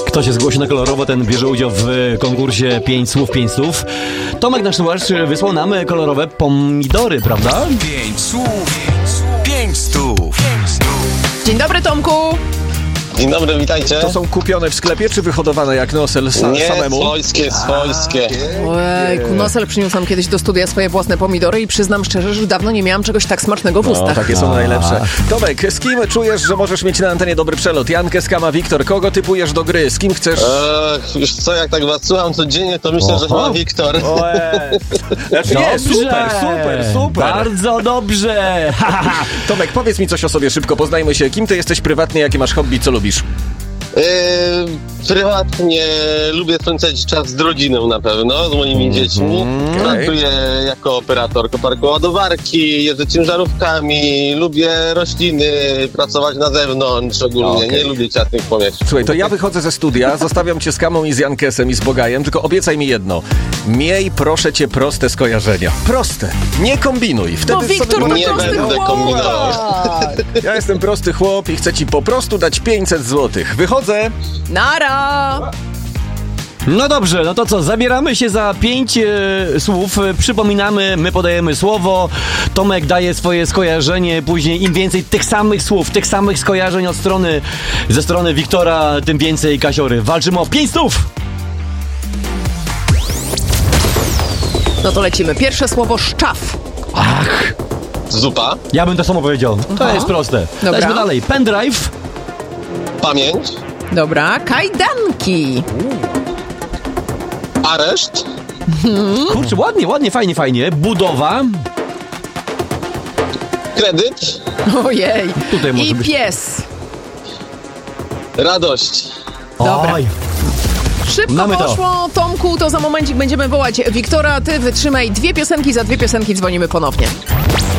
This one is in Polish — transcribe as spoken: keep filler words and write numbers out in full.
Kto się zgłosi na kolorowo, ten bierze udział w konkursie pięć słów, pięć słów. Tomek, nasz słuchacz, wysłał nam kolorowe pomidory, prawda? Pięć słów, pięć stów. Dzień dobry, Tomku. Dzień dobry, witajcie. To są kupione w sklepie, czy wyhodowane jak nosel sa- Nie, samemu? swojskie, swojskie. Ojejku, Nosel przyniósł nam kiedyś do studia swoje własne pomidory i przyznam szczerze, że dawno nie miałam czegoś tak smacznego w No, ustach. takie są najlepsze. Tomek, z kim czujesz, że możesz mieć na antenie dobry przelot? Jankę, Skama, Wiktor. Kogo typujesz do gry? Z kim chcesz? Ech, już co, jak tak was słucham codziennie, to myślę, że chyba Wiktor. Znaczy nie, super, super, super. Bardzo dobrze. Tomek, powiedz mi coś o sobie szybko, poznajmy się. Kim ty jesteś prywatnie, jakie masz hobby, co lubisz? Yy, prywatnie lubię spędzać czas z rodziną na pewno, z moimi dziećmi. okay. Pracuję jako operator koparku ładowarki, jeżdżę ciężarówkami, lubię rośliny, pracować na zewnątrz ogólnie, Okay. nie lubię ciasnych pomieszczeń. Słuchaj, to ja wychodzę ze studia, zostawiam cię z Kamą i z Jankesem i z Bogajem, tylko obiecaj mi jedno. Miej, proszę cię, proste skojarzenia. Proste. Nie kombinuj. Wtedy No, Wiktor, sobie... to Nie prosty będę chłop. kombinował. Ja jestem prosty chłop i chcę ci po prostu dać pięćset złotych. Wychodzę. Nara! No dobrze, no to co, zabieramy się za pięć e, słów, e, przypominamy, my podajemy słowo, Tomek daje swoje skojarzenie, później im więcej tych samych słów, tych samych skojarzeń od strony, ze strony Wiktora, tym więcej Kasiory. Walczymy o pięć słów! No to lecimy. Pierwsze słowo szczaw. Ach, Zupa, ja bym to samo powiedział, to Aha. jest proste. Dobra. Lećmy dalej, pendrive, pamięć, Dobra, kajdanki. areszt, kurczę, ładnie, ładnie, fajnie, fajnie, budowa, kredyt, Ojej. Tutaj może I być- pies. radość. Dobra. Oj. Szybko Mamy to. poszło, Tomku, to za momencik będziemy wołać Wiktora. Ty wytrzymaj dwie piosenki, za dwie piosenki dzwonimy ponownie.